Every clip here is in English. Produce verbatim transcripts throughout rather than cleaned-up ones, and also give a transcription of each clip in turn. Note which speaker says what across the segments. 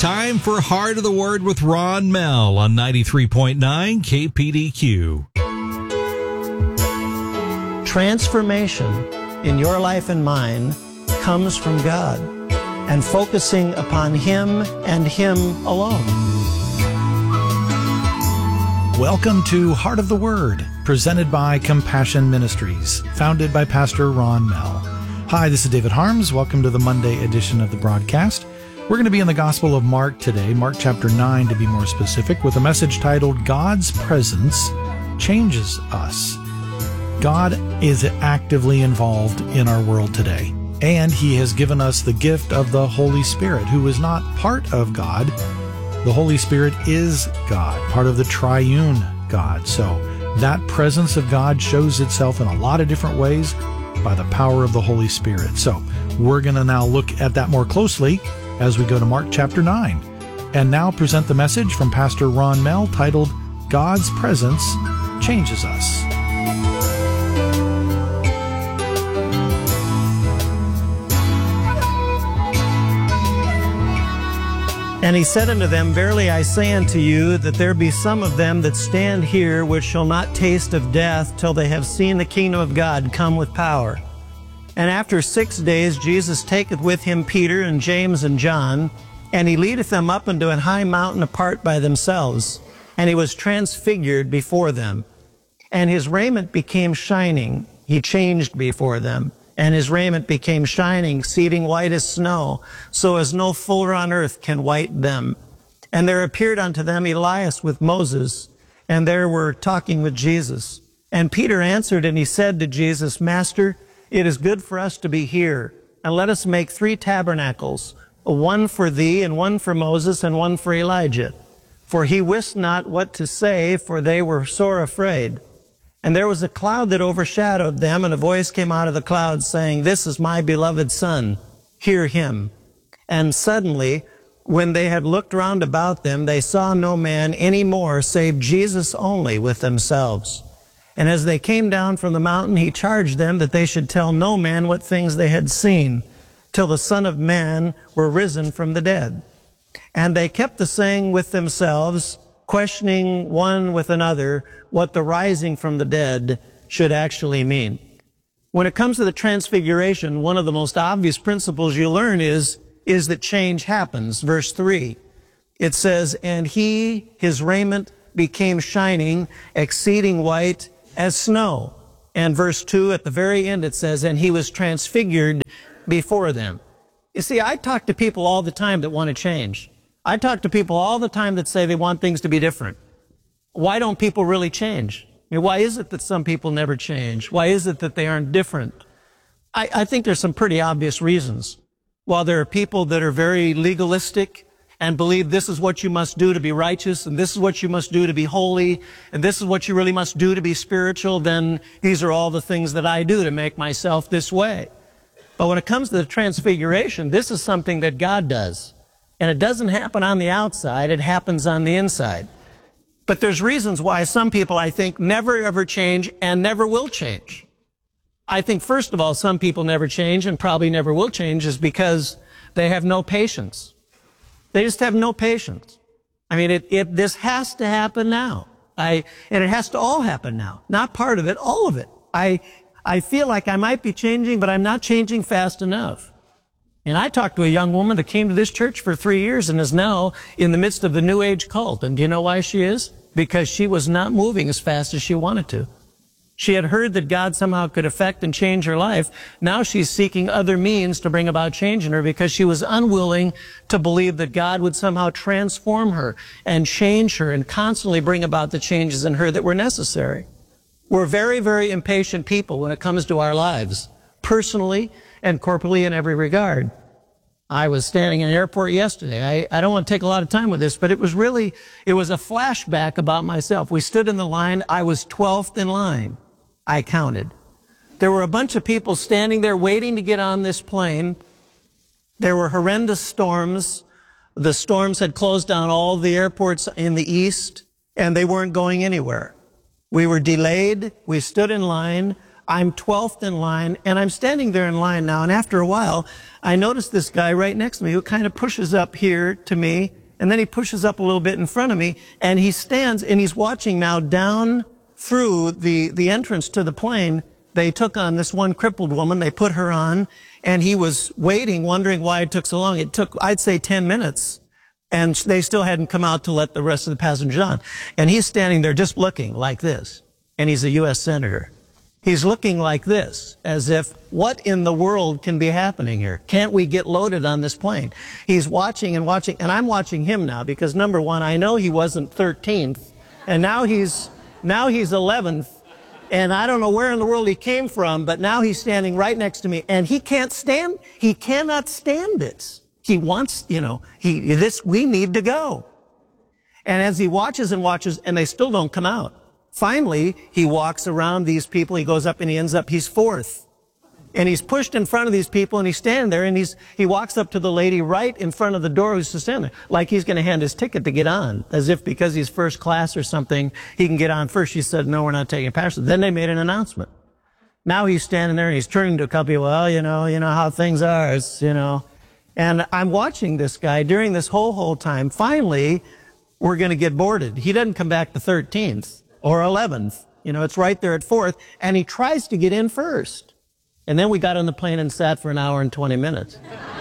Speaker 1: Time for Heart of the Word with Ron Mell on ninety-three point nine K P D Q.
Speaker 2: Transformation in your life and mine comes from God and focusing upon Him and Him alone.
Speaker 3: Welcome to Heart of the Word, presented by Compassion Ministries, founded by Pastor Ron Mell. Hi, this is David Harms. Welcome to the Monday edition of the broadcast. We're going to be in the Gospel of Mark today, Mark chapter nine to be more specific, with a message titled, God's Presence Changes Us. God is actively involved in our world today, and He has given us the gift of the Holy Spirit, who is not part of God. The Holy Spirit is God, part of the triune God. So that presence of God shows itself in a lot of different ways by the power of the Holy Spirit. So we're going to now look at that more closely as we go to Mark chapter nine, and now present the message from Pastor Ron Mell titled, God's Presence Changes Us.
Speaker 2: And he said unto them, Verily I say unto you, that there be some of them that stand here which shall not taste of death till they have seen the kingdom of God come with power. And after six days Jesus taketh with him Peter and James and John, and he leadeth them up into an high mountain apart by themselves. And he was transfigured before them. And his raiment became shining. He changed before them. And his raiment became shining, exceeding white as snow, so as no fuller on earth can white them. And there appeared unto them Elias with Moses, and there were talking with Jesus. And Peter answered, and he said to Jesus, Master, it is good for us to be here, and let us make three tabernacles, one for thee, and one for Moses, and one for Elijah. For he wist not what to say, for they were sore afraid. And there was a cloud that overshadowed them, and a voice came out of the cloud, saying, This is my beloved Son, hear him. And suddenly, when they had looked round about them, they saw no man any more, save Jesus only with themselves. And as they came down from the mountain, he charged them that they should tell no man what things they had seen, till the Son of Man were risen from the dead. And they kept the saying with themselves, questioning one with another what the rising from the dead should actually mean. When it comes to the transfiguration, one of the most obvious principles you learn is, is that change happens. Verse three, it says, And he, his raiment, became shining, exceeding white as snow. And verse two, at the very end, it says, And he was transfigured before them. You see, I talk to people all the time that want to change. I talk to people all the time that say they want things to be different. Why don't people really change? I mean, why is it that some people never change? Why is it that they aren't different? I, I think there's some pretty obvious reasons. While there are people that are very legalistic and believe this is what you must do to be righteous, and this is what you must do to be holy, and this is what you really must do to be spiritual, then these are all the things that I do to make myself this way. But when it comes to the transfiguration, this is something that God does. And it doesn't happen on the outside, it happens on the inside. But there's reasons why some people, I think, never ever change and never will change. I think, first of all, some people never change and probably never will change is because they have no patience. They just have no patience. I mean, it, it, this has to happen now. I, and it has to all happen now. Not part of it, all of it. I, I feel like I might be changing, but I'm not changing fast enough. And I talked to a young woman that came to this church for three years and is now in the midst of the New Age cult. And do you know why she is? Because she was not moving as fast as she wanted to. She had heard that God somehow could affect and change her life. Now she's seeking other means to bring about change in her because she was unwilling to believe that God would somehow transform her and change her and constantly bring about the changes in her that were necessary. We're very, very impatient people when it comes to our lives, personally and corporately in every regard. I was standing in an airport yesterday. I, I don't want to take a lot of time with this, but it was really, it was a flashback about myself. We stood in the line. I was twelfth in line. I counted. There were a bunch of people standing there waiting to get on this plane. There were horrendous storms. The storms had closed down all the airports in the east, and they weren't going anywhere. We were delayed. We stood in line. I'm twelfth in line, and I'm standing there in line now, and after a while, I notice this guy right next to me who kind of pushes up here to me, and then he pushes up a little bit in front of me, and he stands, and he's watching now down through the, the entrance to the plane. They took on this one crippled woman, they put her on, and he was waiting, wondering why it took so long. It took, I'd say, ten minutes. And they still hadn't come out to let the rest of the passengers on. And he's standing there just looking like this. And he's a U S senator. He's looking like this, as if, what in the world can be happening here? Can't we get loaded on this plane? He's watching and watching, and I'm watching him now because, number one, I know he wasn't thirteenth, and now he's, now he's eleventh, and I don't know where in the world he came from, but now he's standing right next to me, and he can't stand, he cannot stand it. He wants, you know, he, this, we need to go. And as he watches and watches, and they still don't come out, finally, he walks around these people, he goes up and he ends up, he's fourth. And he's pushed in front of these people, and he's standing there, and he's, he walks up to the lady right in front of the door who's standing there, like he's going to hand his ticket to get on, as if because he's first class or something, he can get on first. She said, no, we're not taking passengers. Then they made an announcement. Now he's standing there, and he's turning to a couple people, well, you know, you know how things are, it's, you know. And I'm watching this guy during this whole, whole time. Finally, we're going to get boarded. He doesn't come back to thirteenth or eleventh. You know, it's right there at fourth. And he tries to get in first. And then we got on the plane and sat for an hour and twenty minutes.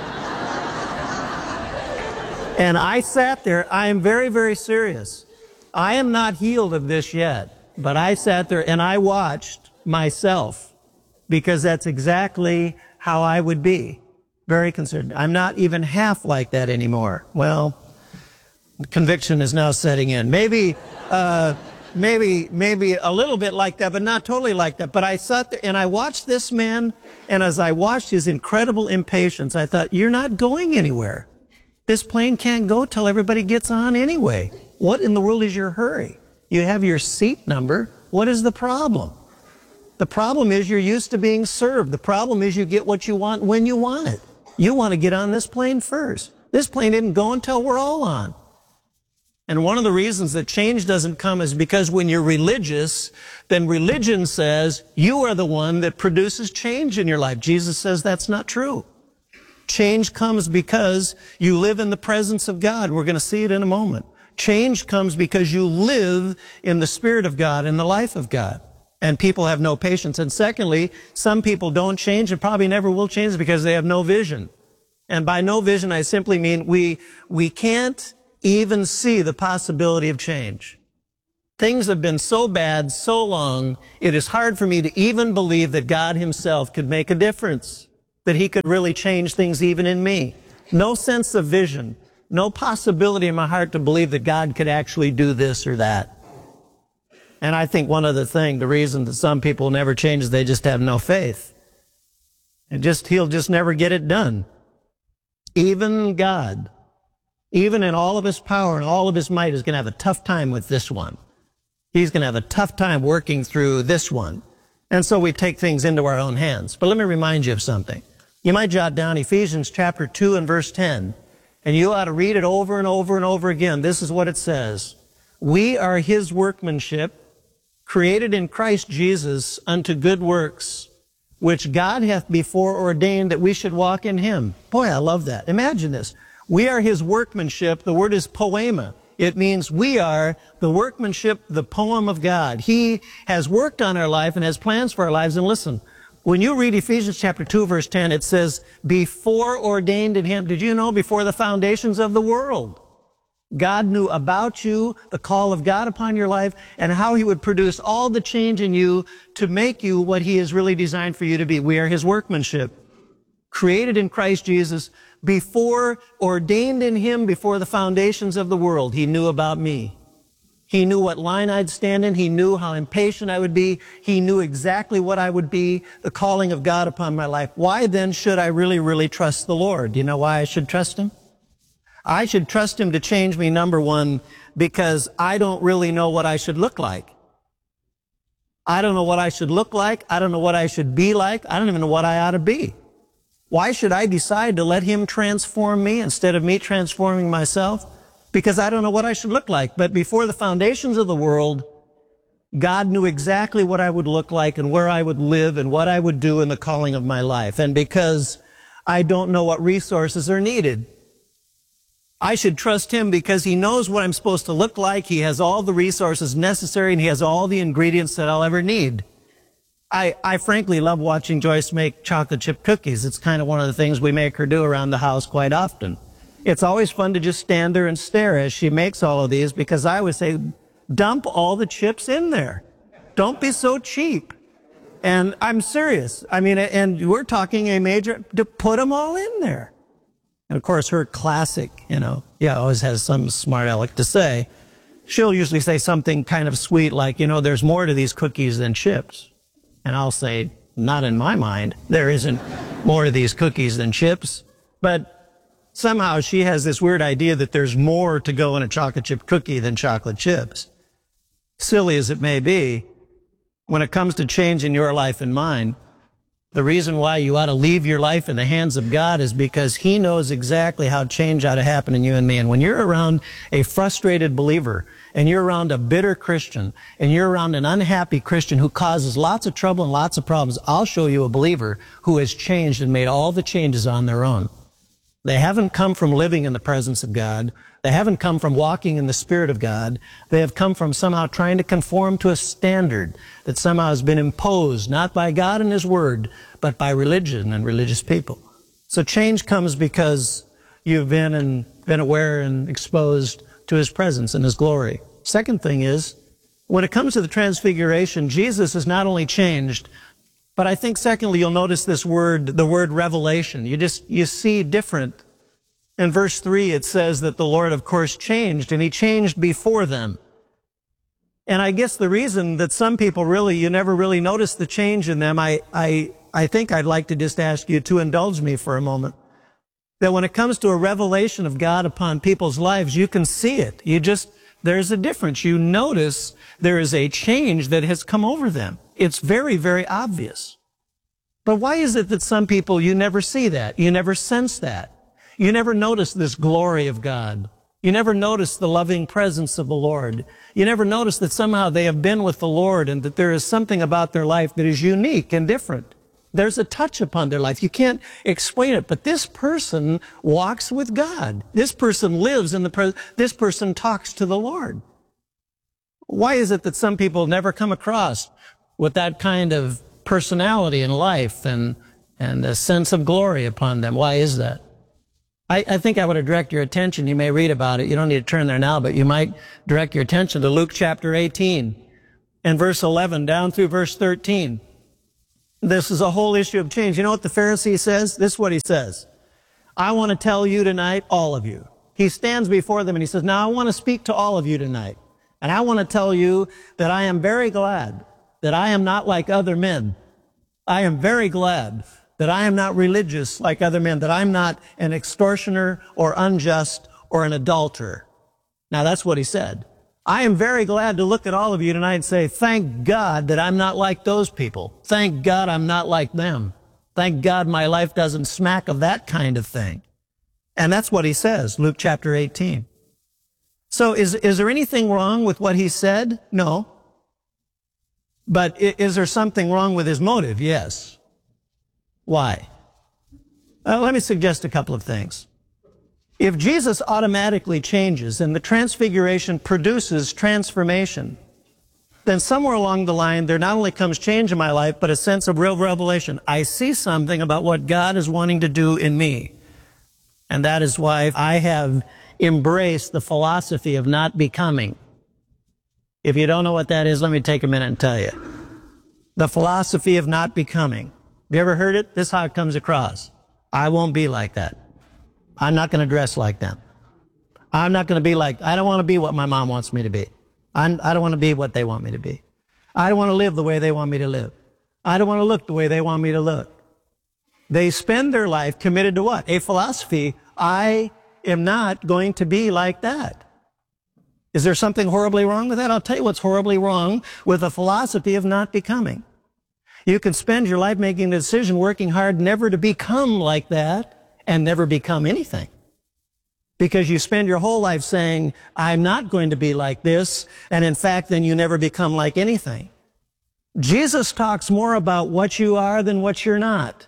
Speaker 2: And I sat there. I am very, very serious. I am not healed of this yet. But I sat there and I watched myself, because that's exactly how I would be. Very concerned. I'm not even half like that anymore. Well, conviction is now setting in. Maybe, uh, maybe, maybe a little bit like that, but not totally like that. But I sat there and I watched this man, and as I watched his incredible impatience, I thought, you're not going anywhere. This plane can't go till everybody gets on anyway. What in the world is your hurry? You have your seat number. What is the problem? The problem is you're used to being served. The problem is you get what you want when you want it. You want to get on this plane first. This plane didn't go until we're all on. And one of the reasons that change doesn't come is because when you're religious, then religion says you are the one that produces change in your life. Jesus says that's not true. Change comes because you live in the presence of God. We're going to see it in a moment. Change comes because you live in the Spirit of God, in the life of God. And people have no patience. And secondly, some people don't change and probably never will change because they have no vision. And by no vision, I simply mean we, we can't even see the possibility of change. Things have been so bad so long, it is hard for me to even believe that God himself could make a difference, that he could really change things even in me. No sense of vision, no possibility in my heart to believe that God could actually do this or that. And I think one other thing, the reason that some people never change is they just have no faith. And just, he'll just never get it done. Even God, even in all of his power and all of his might, is going to have a tough time with this one. He's going to have a tough time working through this one. And so we take things into our own hands. But let me remind you of something. You might jot down Ephesians chapter two and verse ten. And you ought to read it over and over and over again. This is what it says. We are his workmanship, created in Christ Jesus unto good works, which God hath before ordained that we should walk in him. Boy, I love that. Imagine this. We are his workmanship. The word is poema. It means we are the workmanship, the poem of God. He has worked on our life and has plans for our lives. And listen, when you read Ephesians chapter two, verse ten, it says, before ordained in him. Did you know before the foundations of the world? God knew about you, the call of God upon your life, and how he would produce all the change in you to make you what he has really designed for you to be. We are his workmanship, created in Christ Jesus, before ordained in him before the foundations of the world. He knew about me. He knew what line I'd stand in. He knew how impatient I would be. He knew exactly what I would be, the calling of God upon my life. Why then should I really, really trust the Lord? Do you know why I should trust him? I should trust him to change me, number one, because I don't really know what I should look like. I don't know what I should look like. I don't know what I should be like. I don't even know what I ought to be. Why should I decide to let him transform me instead of me transforming myself? Because I don't know what I should look like. But before the foundations of the world, God knew exactly what I would look like and where I would live and what I would do in the calling of my life. And because I don't know what resources are needed, I should trust him because he knows what I'm supposed to look like. He has all the resources necessary, and he has all the ingredients that I'll ever need. I, I frankly love watching Joyce make chocolate chip cookies. It's kind of one of the things we make her do around the house quite often. It's always fun to just stand there and stare as she makes all of these, because I would say, dump all the chips in there. Don't be so cheap. And I'm serious. I mean, and we're talking a major, to put them all in there. And of course, her classic, you know, yeah, always has some smart aleck to say. She'll usually say something kind of sweet like, you know, there's more to these cookies than chips. And I'll say, not in my mind. There isn't more to these cookies than chips. But somehow she has this weird idea that there's more to go in a chocolate chip cookie than chocolate chips. Silly as it may be, when it comes to changing your life and mine, the reason why you ought to leave your life in the hands of God is because he knows exactly how change ought to happen in you and me. And when you're around a frustrated believer, and you're around a bitter Christian, and you're around an unhappy Christian who causes lots of trouble and lots of problems, I'll show you a believer who has changed and made all the changes on their own. They haven't come from living in the presence of God. They haven't come from walking in the Spirit of God. They have come from somehow trying to conform to a standard that somehow has been imposed, not by God and his word, but by religion and religious people. So change comes because you've been and been aware and exposed to his presence and his glory. Second thing is, when it comes to the transfiguration, Jesus is not only changed, but I think secondly, you'll notice this word, the word revelation. You just, you see different. In verse three, it says that the Lord, of course, changed, and he changed before them. And I guess the reason that some people really, you never really notice the change in them, I, I, I think I'd like to just ask you to indulge me for a moment. That when it comes to a revelation of God upon people's lives, you can see it. You just, there's a difference. You notice there is a change that has come over them. It's very, very obvious. But why is it that some people, you never see that? You never sense that? You never notice this glory of God. You never notice the loving presence of the Lord. You never notice that somehow they have been with the Lord and that there is something about their life that is unique and different. There's a touch upon their life. You can't explain it, but this person walks with God. This person lives in the presence. This person talks to the Lord. Why is it that some people never come across with that kind of personality in life and, and a sense of glory upon them? Why is that? I, I think I would direct your attention. You may read about it. You don't need to turn there now, but you might direct your attention to Luke chapter eighteen and verse eleven down through verse thirteen. This is a whole issue of change. You know what the Pharisee says? This is what he says. I want to tell you tonight, all of you. He stands before them and he says, now I want to speak to all of you tonight. And I want to tell you that I am very glad that I am not like other men. I am very glad that I am not religious like other men, that I'm not an extortioner or unjust or an adulterer. Now that's what he said. I am very glad to look at all of you tonight and say, thank God that I'm not like those people. Thank God I'm not like them. Thank God my life doesn't smack of that kind of thing. And that's what he says, Luke chapter eighteen. So is, is there anything wrong with what he said? No. But is there something wrong with his motive? Yes. Why? Uh, let me suggest a couple of things. If Jesus automatically changes and the transfiguration produces transformation, then somewhere along the line, there not only comes change in my life, but a sense of real revelation. I see something about what God is wanting to do in me. And that is why I have embraced the philosophy of not becoming. If you don't know what that is, let me take a minute and tell you. The philosophy of not becoming. Have you ever heard it? This is how it comes across. I won't be like that. I'm not going to dress like them. I'm not going to be like, I don't want to be what my mom wants me to be. I'm, I don't want to be what they want me to be. I don't want to live the way they want me to live. I don't want to look the way they want me to look. They spend their life committed to what? A philosophy. I am not going to be like that. Is there something horribly wrong with that? I'll tell you what's horribly wrong with a philosophy of not becoming. You can spend your life making a decision, working hard never to become like that, and never become anything. Because you spend your whole life saying, I'm not going to be like this, and in fact, then you never become like anything. Jesus talks more about what you are than what you're not.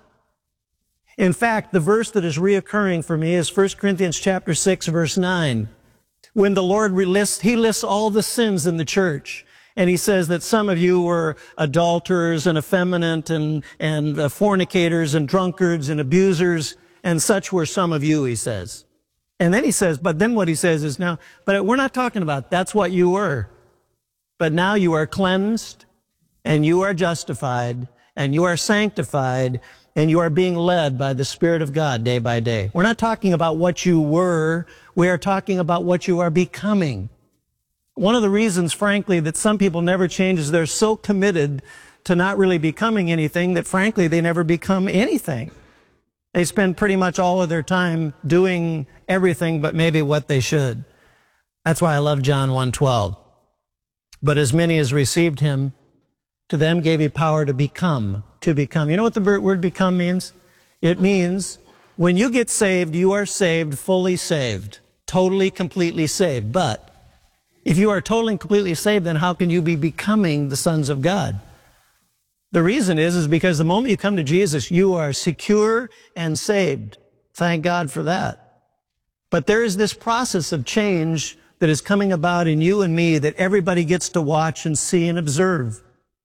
Speaker 2: In fact, the verse that is reoccurring for me is First Corinthians chapter six, verse nine. When the Lord lists, he lists all the sins in the church. And he says that some of you were adulterers and effeminate and, and uh, fornicators and drunkards and abusers, and such were some of you, he says. And then he says, but then what he says is now, but we're not talking about that's what you were. But now you are cleansed, and you are justified, and you are sanctified, and you are being led by the Spirit of God day by day. We're not talking about what you were. We are talking about what you are becoming. One of the reasons, frankly, that some people never change is they're so committed to not really becoming anything that, frankly, they never become anything. They spend pretty much all of their time doing everything but maybe what they should. That's why I love John one twelve. But as many as received him, to them gave he power to become, to become. You know what the word become means? It means when you get saved, you are saved, fully saved, totally, completely saved. But if you are totally and completely saved, then how can you be becoming the sons of God? The reason is, is because the moment you come to Jesus, you are secure and saved. Thank God for that. But there is this process of change that is coming about in you and me that everybody gets to watch and see and observe.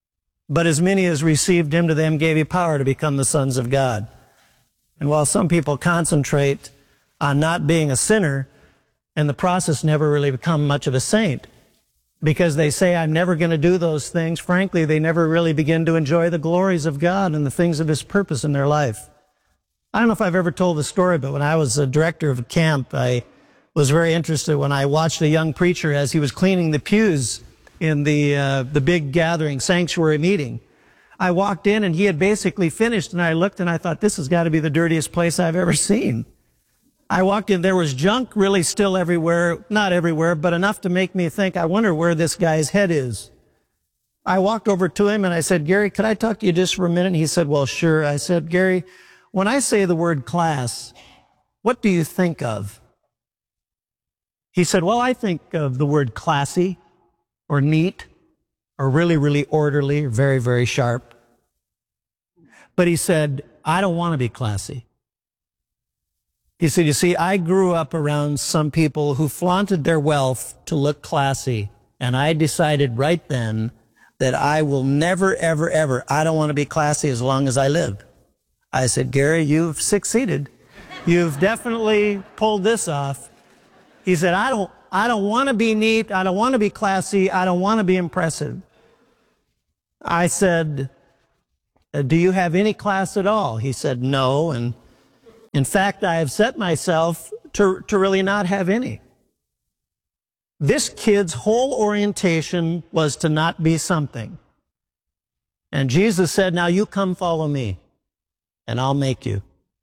Speaker 2: But as many as received him, to them gave he power to become the sons of God. And while some people concentrate on not being a sinner, and the process never really become much of a saint, because they say, I'm never going to do those things. Frankly, they never really begin to enjoy the glories of God and the things of his purpose in their life. I don't know if I've ever told the story, but when I was a director of a camp, I was very interested when I watched a young preacher as he was cleaning the pews in the, uh, the big gathering sanctuary meeting. I walked in and he had basically finished, and I looked and I thought, this has got to be the dirtiest place I've ever seen. I walked in, there was junk really still everywhere, not everywhere, but enough to make me think, I wonder where this guy's head is. I walked over to him and I said, Gary, could I talk to you just for a minute? And he said, well, sure. I said, Gary, when I say the word class, what do you think of? He said, well, I think of the word classy or neat or really, really orderly or very, very sharp. But he said, I don't want to be classy. He said, you see, I grew up around some people who flaunted their wealth to look classy. And I decided right then that I will never, ever, ever, I don't want to be classy as long as I live. I said, Gary, you've succeeded. You've definitely pulled this off. He said, I don't, I don't want to be neat. I don't want to be classy. I don't want to be impressive. I said, do you have any class at all? He said, no. And in fact, I have set myself to, to really not have any. This kid's whole orientation was to not be something. And Jesus said, now you come follow me, and I'll make you.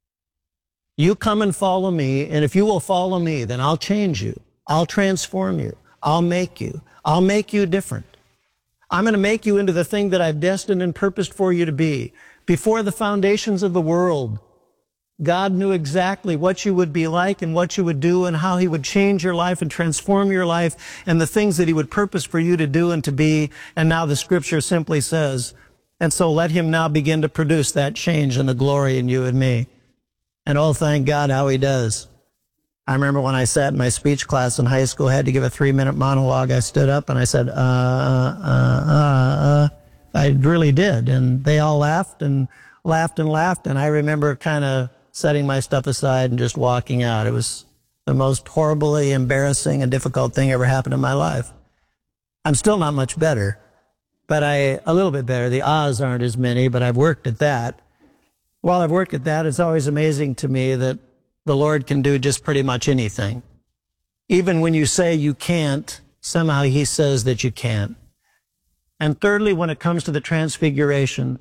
Speaker 2: You come and follow me, and if you will follow me, then I'll change you. I'll transform you. I'll make you. I'll make you different. I'm going to make you into the thing that I've destined and purposed for you to be. Before the foundations of the world, God knew exactly what you would be like and what you would do and how he would change your life and transform your life and the things that he would purpose for you to do and to be. And now the scripture simply says, and so let him now begin to produce that change and the glory in you and me. And oh, thank God how he does. I remember when I sat in my speech class in high school, had to give a three-minute monologue. I stood up and I said, uh, uh, uh, uh. I really did. And they all laughed and laughed and laughed. And I remember kind of setting my stuff aside and just walking out. It was the most horribly embarrassing and difficult thing ever happened in my life. I'm still not much better, but I, a little bit better. The ahs aren't as many, but I've worked at that. While I've worked at that, it's always amazing to me that the Lord can do just pretty much anything. Even when you say you can't, somehow he says that you can. And thirdly, when it comes to the transfiguration,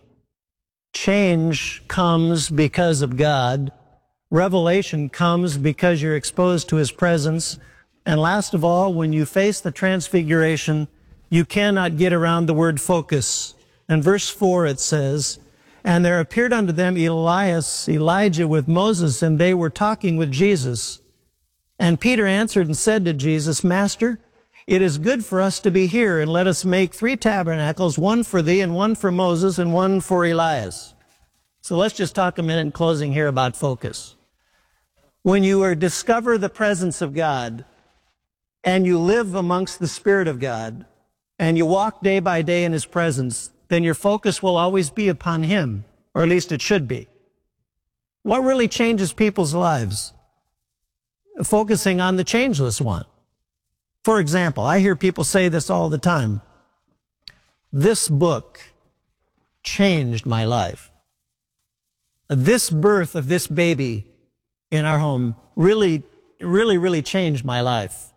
Speaker 2: change comes because of God. Revelation comes because you're exposed to his presence. And last of all, when you face the transfiguration, you cannot get around the word focus. In verse four it says, and there appeared unto them Elias, Elijah with Moses, and they were talking with Jesus. And Peter answered and said to Jesus, Master, it is good for us to be here, and let us make three tabernacles, one for thee, and one for Moses, and one for Elias. So let's just talk a minute in closing here about focus. When you are discover the presence of God, and you live amongst the Spirit of God, and you walk day by day in His presence, then your focus will always be upon Him, or at least it should be. What really changes people's lives? Focusing on the changeless one. For example, I hear people say this all the time. This book changed my life. This birth of this baby in our home really, really, really changed my life.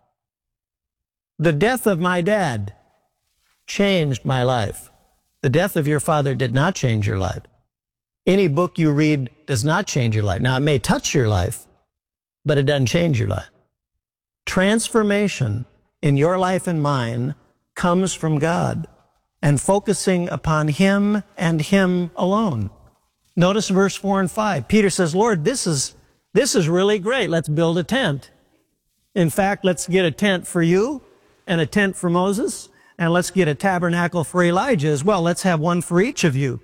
Speaker 2: The death of my dad changed my life. The death of your father did not change your life. Any book you read does not change your life. Now, it may touch your life, but it doesn't change your life. Transformation in your life and mine comes from God and focusing upon Him and Him alone. Notice verse four and five. Peter says, Lord, this is, this is really great. Let's build a tent. In fact, let's get a tent for you and a tent for Moses, and let's get a tabernacle for Elijah as well. Let's have one for each of you.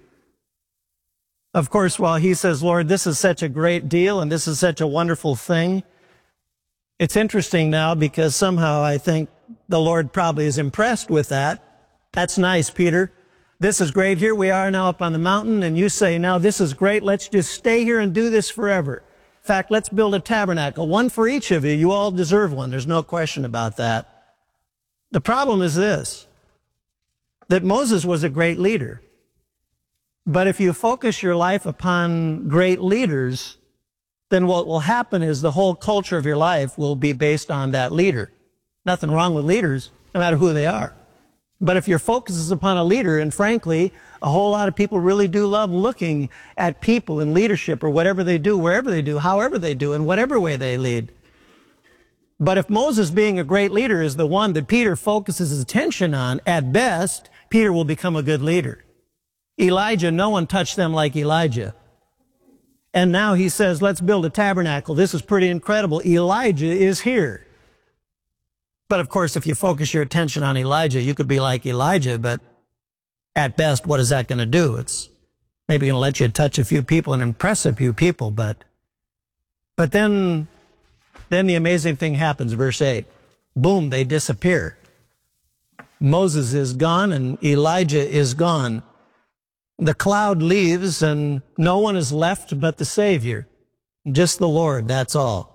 Speaker 2: Of course, while he says, Lord, this is such a great deal and this is such a wonderful thing, it's interesting now because somehow I think the Lord probably is impressed with that. That's nice, Peter. This is great. Here we are now up on the mountain, and you say, now this is great. Let's just stay here and do this forever. In fact, let's build a tabernacle, one for each of you. You all deserve one. There's no question about that. The problem is this, that Moses was a great leader. But if you focus your life upon great leaders, then what will happen is the whole culture of your life will be based on that leader. Nothing wrong with leaders, no matter who they are. But if your focus is upon a leader, and frankly, a whole lot of people really do love looking at people in leadership or whatever they do, wherever they do, however they do, in whatever way they lead. But if Moses, being a great leader, is the one that Peter focuses his attention on, at best, Peter will become a good leader. Elijah, no one touched them like Elijah. And now he says, let's build a tabernacle. This is pretty incredible. Elijah is here. But of course, if you focus your attention on Elijah, you could be like Elijah, but at best, what is that going to do? It's maybe going to let you touch a few people and impress a few people, but, but then, then the amazing thing happens, verse eight. Boom, they disappear. Moses is gone and Elijah is gone. The cloud leaves and no one is left but the Savior. Just the Lord, that's all.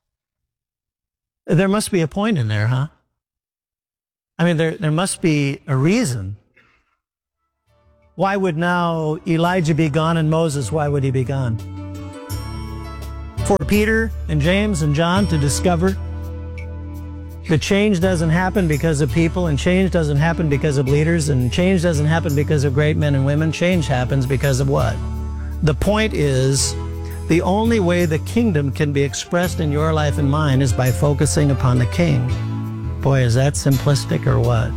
Speaker 2: There must be a point in there, huh? I mean, there, there must be a reason. Why would now Elijah be gone and Moses, why would he be gone? For Peter and James and John to discover that change doesn't happen because of people, and change doesn't happen because of leaders, and change doesn't happen because of great men and women. Change happens because of what? The point is, the only way the kingdom can be expressed in your life and mine is by focusing upon the King. Boy, is that simplistic or what?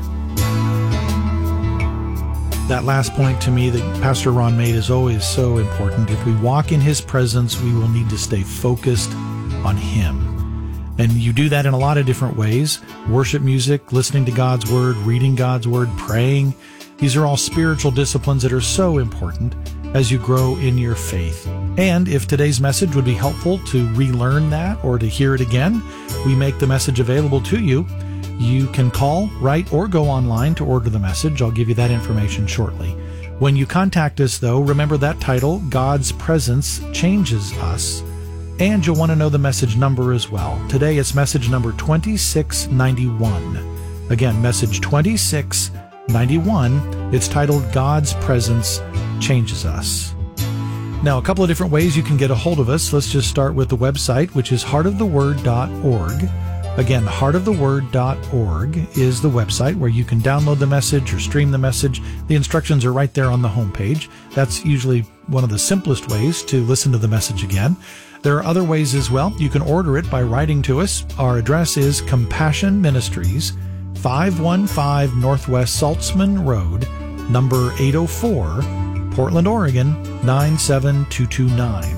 Speaker 3: That last point to me that Pastor Ron made is always so important. If we walk in His presence, we will need to stay focused on Him. And you do that in a lot of different ways. Worship music, listening to God's Word, reading God's Word, praying. These are all spiritual disciplines that are so important as you grow in your faith. And if today's message would be helpful to relearn that or to hear it again, we make the message available to you. You can call, write, or go online to order the message. I'll give you that information shortly. When you contact us, though, remember that title, God's Presence Changes Us. And you'll want to know the message number as well. Today it's message number twenty-six ninety-one. Again, message twenty-six ninety-one. It's titled God's Presence Changes Us. Now, a couple of different ways you can get a hold of us. Let's just start with the website, which is heart of the word dot org. Again, heart of the word dot org is the website where you can download the message or stream the message. The instructions are right there on the homepage. That's usually one of the simplest ways to listen to the message again. There are other ways as well. You can order it by writing to us. Our address is Compassion Ministries, five one five Northwest Saltzman Road, number eight oh four, Portland, Oregon, nine seven two two nine.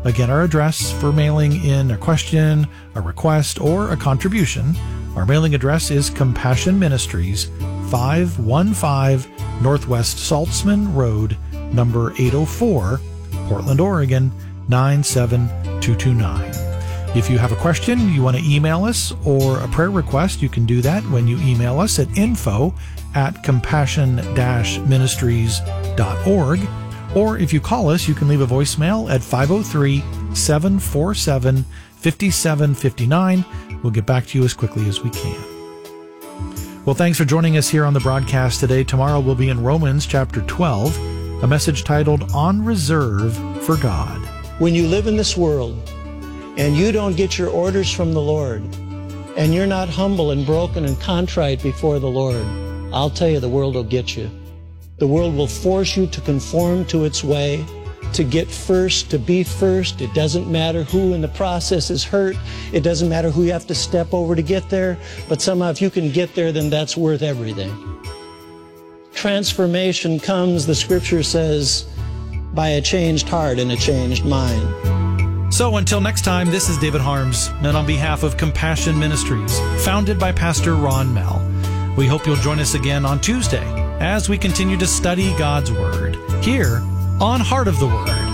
Speaker 3: Again, our address for mailing in a question, a request, or a contribution. Our mailing address is Compassion Ministries, five one five Northwest Saltzman Road, number eight oh four, Portland, Oregon, nine seven two two nine. If you have a question, you want to email us, or a prayer request, you can do that when you email us at info at compassion dash ministries dot org. Or if you call us, you can leave a voicemail at five oh three, seven four seven, five seven five nine. We'll get back to you as quickly as we can. Well, thanks for joining us here on the broadcast today. Tomorrow we'll be in Romans chapter twelve, a message titled On Reserve for God.
Speaker 2: When you live in this world and you don't get your orders from the Lord, and you're not humble and broken and contrite before the Lord, I'll tell you, the world will get you. The world will force you to conform to its way, to get first, to be first. It doesn't matter who in the process is hurt. It doesn't matter who you have to step over to get there. But somehow if you can get there, then that's worth everything. Transformation comes, the scripture says, by a changed heart and a changed mind.
Speaker 3: So until next time, this is David Harms, and on behalf of Compassion Ministries, founded by Pastor Ron Mell, we hope you'll join us again on Tuesday as we continue to study God's Word here on Heart of the Word.